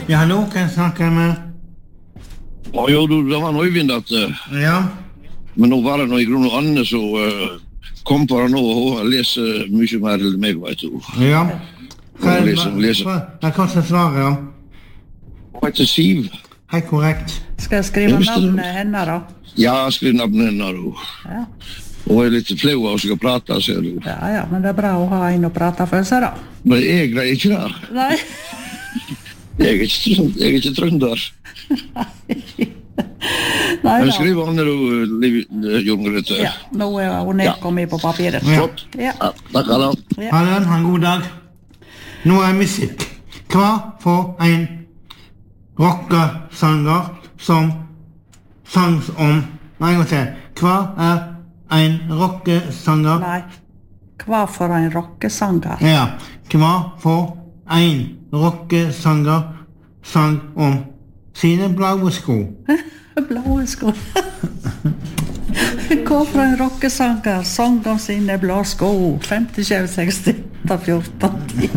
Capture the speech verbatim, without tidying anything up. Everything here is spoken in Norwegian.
Ja, hallo, kan jeg snakke med? Ja, jo, du, det var noe Øyvind at uh, Ja. Men nå var det noe i grunn og Anne som uh, kom på det nå, og hun leser mye mer enn meg, vet du. Ja. Hva Hun leser, hun leser. Hva er kanskje svaret, ja? Hun heter Siv. Helt korrekt. Skal jeg skrive Jeg visste det. navnet henne da? Ja, skriv navnet henne, du. Ja. Hun er litt flau av å skal prate, ser du. Ja, ja, men det er bra å ha en å prate for seg da. Men jeg greier ikke det. Nei. Jeg er ikke, trønd- jeg er ikke trønder. Nei Men da. skriv Anne, du, Liv, Jon Grete. Ja, nå er hun nedkommet på papiret. Ja. Flott. Ja. Ja, takk, Anna. Ja. Hallo, ha en god dag. Nå er musikk. Hva for en rockesanger som sang om... Nei, en gang til. Hva er en rockesanger? Nei. Hva for en rockesanger? Ja, hva for en rockesanger sang om sine blaue sko? Blå sko. Hva for en rockesanger sang om sine blå sko? femti, tjue, seksti, fjorten, ti